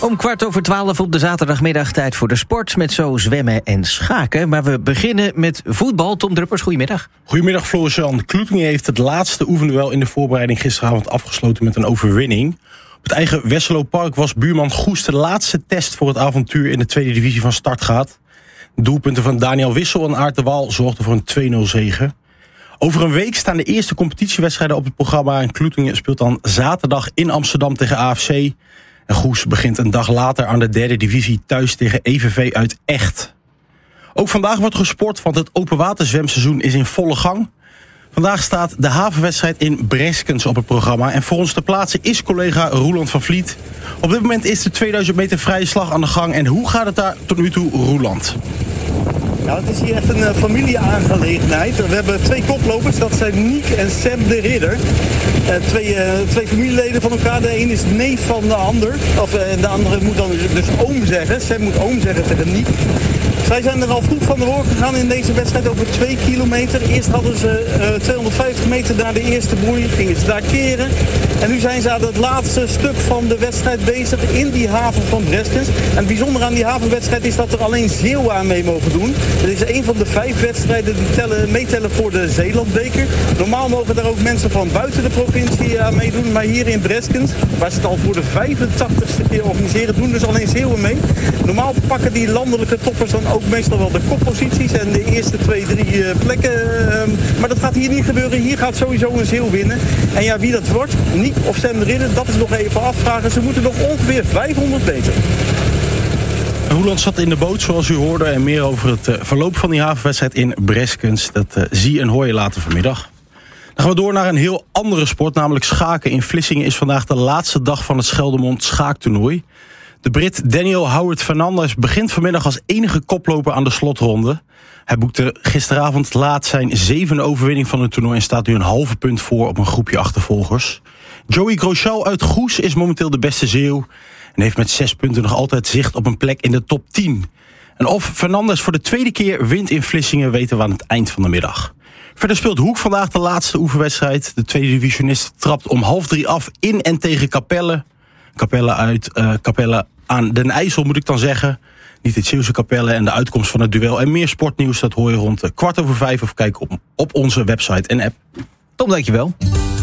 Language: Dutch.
Om 11:15 op de zaterdagmiddag tijd voor de sport met zo zwemmen en schaken. Maar we beginnen met voetbal. Tom Druppers, goedemiddag. Goedemiddag Floris-Jan. Kloetinge heeft het laatste oefenduel in de voorbereiding gisteravond afgesloten met een overwinning. Op het eigen Wesselo Park was buurman Goes de laatste test voor het avontuur in de tweede divisie van start gaat. Doelpunten van Daniel Wissel en Aart de Waal zorgden voor een 2-0 zege. Over een week staan de eerste competitiewedstrijden op het programma en Kloetinge speelt dan zaterdag in Amsterdam tegen AFC. En Goes begint een dag later aan de derde divisie thuis tegen EVV uit Echt. Ook vandaag wordt gesport, want het openwaterzwemseizoen is in volle gang. Vandaag staat de havenwedstrijd in Breskens op het programma. En voor ons te plaatsen is collega Roeland van Vliet. Op dit moment is de 2000 meter vrije slag aan de gang. En hoe gaat het daar tot nu toe, Roeland? Nou, het is hier echt een familieaangelegenheid. We hebben twee koplopers, dat zijn Niek en Sam de Ridder. Twee familieleden van elkaar. De een is neef van de ander. En de andere moet dan dus oom zeggen. Sam moet oom zeggen tegen Niek. Zij zijn er al vroeg van de hoor gegaan in deze wedstrijd over 2 kilometer. Eerst hadden ze 250 meter naar de eerste boei, gingen ze daar keren. En nu zijn ze aan het laatste stuk van de wedstrijd bezig in die haven van Breskens. En het bijzondere aan die havenwedstrijd is dat er alleen Zeeuwen aan mee mogen doen. Het is een van de 5 wedstrijden die meetellen voor de Zeelandbeker. Normaal mogen daar ook mensen van buiten de provincie aan meedoen. Maar hier in Breskens, waar ze het al voor de 85ste keer organiseren, doen dus alleen Zeeuwen mee. Normaal pakken die landelijke toppers dan ook meestal wel de kopposities en de eerste 2, 3 plekken. Maar dat gaat hier niet gebeuren. Hier gaat sowieso een Zeeuw winnen. En ja, wie dat wordt, Niek of Sam de Ridder, dat is nog even afvragen. Ze moeten nog ongeveer 500 meter. Roeland zat in de boot, zoals u hoorde. En meer over het verloop van die havenwedstrijd in Breskens. Dat zie en hoor je later vanmiddag. Dan gaan we door naar een heel andere sport, namelijk schaken. In Vlissingen is vandaag de laatste dag van het Scheldemond schaaktoernooi. De Brit Daniel Howard Fernandez begint vanmiddag als enige koploper aan de slotronde. Hij boekte gisteravond laat zijn 7e overwinning van het toernooi en staat nu een halve punt voor op een groepje achtervolgers. Joey Groschal uit Goes is momenteel de beste Zeeuw en heeft met 6 punten nog altijd zicht op een plek in de top 10. En of Fernandez voor de tweede keer wint in Vlissingen weten we aan het eind van de middag. Verder speelt Hoek vandaag de laatste oefenwedstrijd. De tweede divisionist trapt om 2:30 af in en tegen Capelle. Capelle aan Den IJssel moet ik dan zeggen. Niet het Zeeuwse Capelle en de uitkomst van het duel. En meer sportnieuws, dat hoor je rond 4:15 of kijk op onze website en app. Tom, dankjewel.